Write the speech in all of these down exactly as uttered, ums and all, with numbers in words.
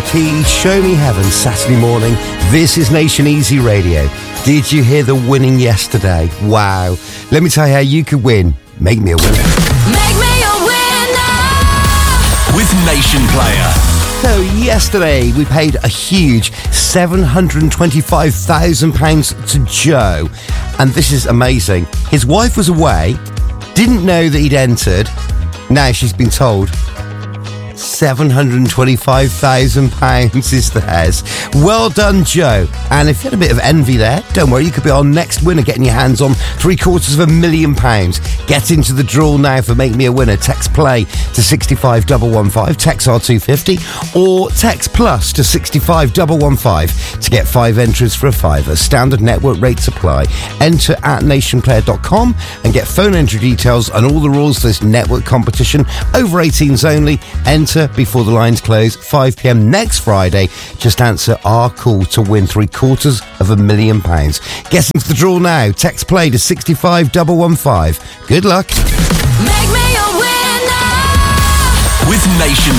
Keys, Show Me Heaven, Saturday morning. This is Nation Easy Radio. Did you hear the winning yesterday? Wow. Let me tell you how you could win. Make me a winner. Make me a winner! With Nation Player. So yesterday we paid a huge seven hundred twenty-five thousand pounds to Joe. And this is amazing. His wife was away, didn't know that he'd entered. Now she's been told seven hundred twenty-five thousand pounds is theirs. Well done, Joe. And if you had a bit of envy there, don't worry, you could be our next winner, getting your hands on three quarters of a million pounds. Get into the draw now for Make Me a Winner. Text play to sixty-five one one five, text R two fifty, or text plus to sixty-five one one five to get five entries for a fiver. Standard network rates apply. Enter at nationplayer dot com and get phone entry details and all the rules for this network competition. Over eighteens only. Enter before the lines close, five p.m. next Friday. Just answer our call to win three quarters of a million pounds. Get into the draw now. Text play to sixty-five one one five. Good luck. Make me a winner! With Nation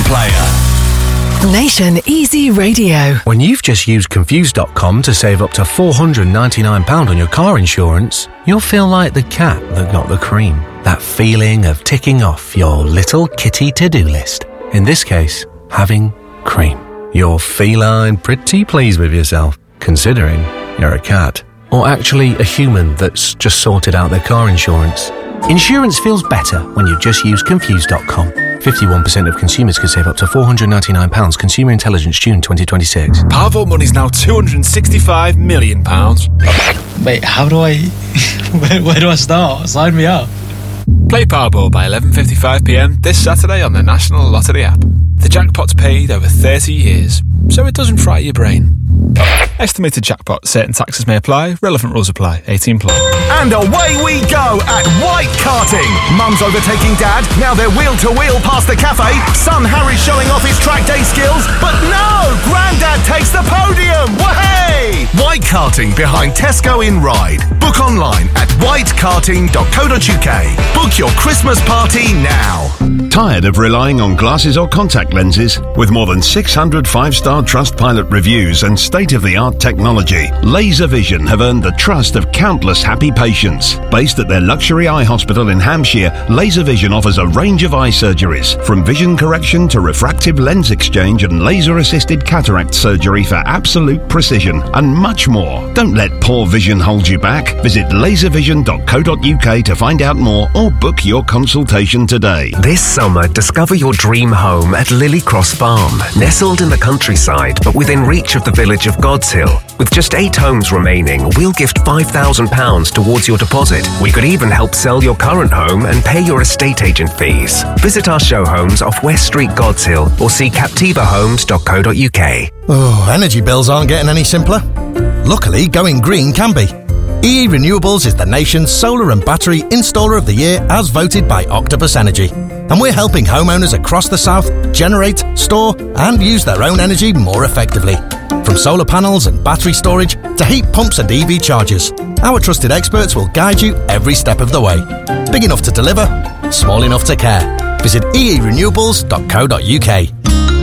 Player. Nation Easy Radio. When you've just used Confused dot com to save up to four hundred ninety-nine pounds on your car insurance, you'll feel like the cat that got the cream. That feeling of ticking off your little kitty to-do list. In this case, having cream. You're feline pretty pleased with yourself, considering you're a cat. Or actually a human that's just sorted out their car insurance. Insurance feels better when you just use Confused dot com. fifty-one percent of consumers could save up to four hundred ninety-nine pounds. Consumer Intelligence, June twenty twenty-six. Powerball money's now two hundred sixty-five million pounds. Wait, how do I... where, where do I start? Sign me up. Play Powerball by eleven fifty-five p.m. this Saturday on the National Lottery app. The jackpot's paid over thirty years, so it doesn't fry your brain. Estimated jackpot. Certain taxes may apply. Relevant rules apply. eighteen plus. And away we go at White Karting. Mum's overtaking Dad. Now they're wheel to wheel past the cafe. Son Harry's showing off his track day skills. But no! Grandad takes the podium. Wahey! White Karting behind Tesco in Ryde. Book online at white karting dot co dot uk. Book your Christmas party now. Tired of relying on glasses or contact lenses? With more than six hundred five-star Trustpilot reviews and state-of-the-art technology, Laser Vision have earned the trust of countless happy patients. Based at their luxury eye hospital in Hampshire, Laser Vision offers a range of eye surgeries, from vision correction to refractive lens exchange and laser-assisted cataract surgery for absolute precision, and much more. Don't let poor vision hold you back. Visit laser vision dot co dot uk to find out more or book your consultation today. This summer, discover your dream home at Lily Cross Farm. Nestled in the countryside, but within reach of the village of God's Hill. With just eight homes remaining, we'll gift five thousand pounds towards your deposit. We could even help sell your current home and pay your estate agent fees. Visit our show homes off West Street, God's Hill, or see captiva homes dot co dot uk. Oh, energy bills aren't getting any simpler. Luckily, going green can be. E E Renewables is the nation's solar and battery installer of the year as voted by Octopus Energy. And we're helping homeowners across the south generate, store and use their own energy more effectively. From solar panels and battery storage to heat pumps and E V chargers, our trusted experts will guide you every step of the way. Big enough to deliver, small enough to care. Visit e e renewables dot co dot uk.